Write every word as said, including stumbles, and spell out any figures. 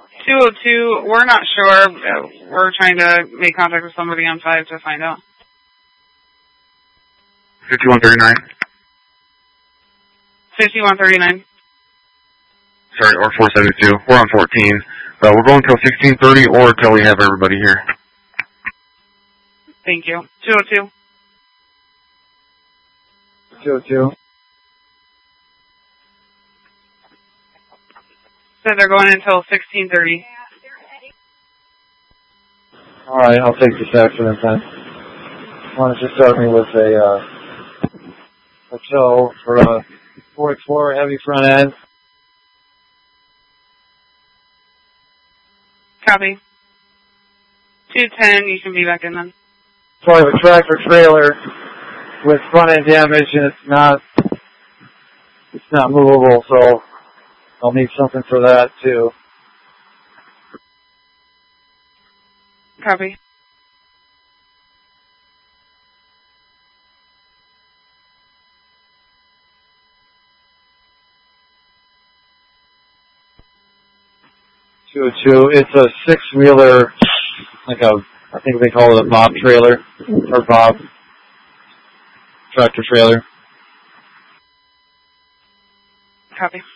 two oh two, we're not sure. We're trying to make contact with somebody on five to find out. fifty-one thirty-nine. fifty-one thirty-nine. Sorry, or four seventy-two. We're on fourteen. Uh, we're going till sixteen thirty or till we have everybody here. Thank you. two oh two. two oh two. So they're going until sixteen thirty. All right, I'll take this accident then. Why don't you start me with a, uh, a tow for a four Explorer heavy front end. Copy. two ten, you can be back in then. So I have a tractor trailer with front end damage and it's not, it's not movable, so I'll need something for that too. Copy. two oh two, it's a six-wheeler, like a, I think they call it a bob trailer, or bob tractor trailer. Copy.